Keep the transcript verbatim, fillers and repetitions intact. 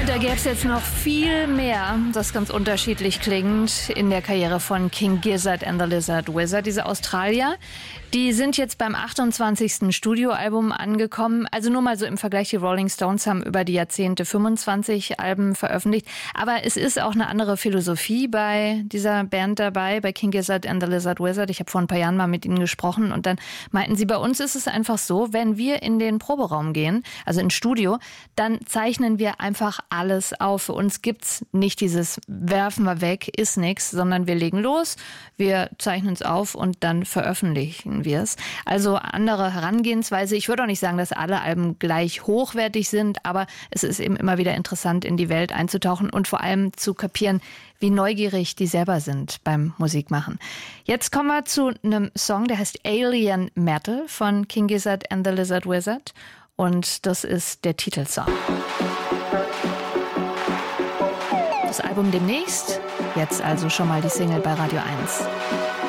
Und da gäbe es jetzt noch viel mehr, das ganz unterschiedlich klingt, in der Karriere von King Gizzard and the Lizard Wizard. Diese Australier, die sind jetzt beim achtundzwanzigsten Studioalbum angekommen. Also nur mal so im Vergleich, die Rolling Stones haben über die Jahrzehnte fünfundzwanzig Alben veröffentlicht. Aber es ist auch eine andere Philosophie bei dieser Band dabei, bei King Gizzard and the Lizard Wizard. Ich habe vor ein paar Jahren mal mit ihnen gesprochen und dann meinten sie, bei uns ist es einfach so, wenn wir in den Proberaum gehen, also ins Studio, dann zeichnen wir einfach alles auf. Für uns gibt's nicht dieses werfen wir weg, ist nix, sondern wir legen los, wir zeichnen es auf und dann veröffentlichen wir es. Also andere Herangehensweise. Ich würde auch nicht sagen, dass alle Alben gleich hochwertig sind, aber es ist eben immer wieder interessant, in die Welt einzutauchen und vor allem zu kapieren, wie neugierig die selber sind beim Musikmachen. Jetzt kommen wir zu einem Song, der heißt Alien Metal von King Gizzard and the Lizard Wizard und das ist der Titelsong. Das Album demnächst, jetzt also schon mal die Single bei Radio eins.